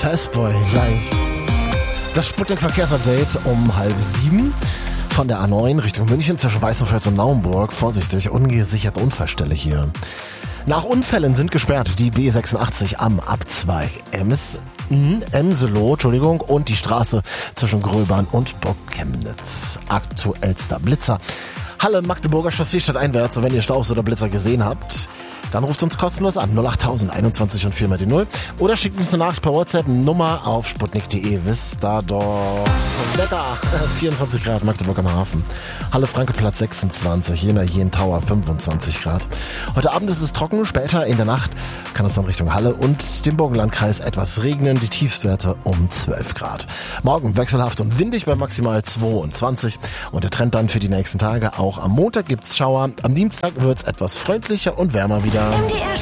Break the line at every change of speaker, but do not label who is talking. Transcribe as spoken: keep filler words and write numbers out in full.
Fastboy gleich. Das Sputnik-Verkehrsupdate um halb sieben von der A neun Richtung München zwischen Weißenfels und Naumburg. Vorsichtig, ungesicherte Unfallstelle hier. Nach Unfällen sind gesperrt die B sechsundachtzig am Abzweig Ems, Emselo, Entschuldigung, und die Straße zwischen Gröbern und Burg-Chemnitz. Aktuellster Blitzer. Halle, Magdeburger Chaussee stadteinwärts. Und wenn ihr Staus oder Blitzer gesehen habt, dann ruft uns kostenlos an null achttausend einundzwanzig und vier mal die null oder schickt uns eine Nachricht per WhatsApp Nummer auf sputnik punkt de. Wisst da doch. Wetter vierundzwanzig Grad, Magdeburg am Hafen. Halle Frankeplatz sechsundzwanzig, Jena Jen Tower fünfundzwanzig Grad. Heute Abend ist es trocken, später in der Nacht kann es dann Richtung Halle und dem Burgenlandkreis etwas regnen, die Tiefstwerte um zwölf Grad. Morgen wechselhaft und windig bei maximal zweiundzwanzig und der Trend dann für die nächsten Tage. Auch am Montag gibt's Schauer, am Dienstag wird's etwas freundlicher und wärmer wieder.
M D R